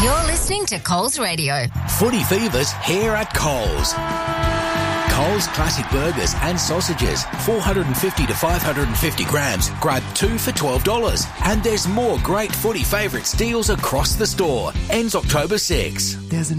You're listening to Coles Radio. Footy Fever's here at Coles. Coles Classic Burgers and Sausages, 450 to 550 grams. Grab 2 for $12. And there's more great footy favourites deals across the store. Ends October 6.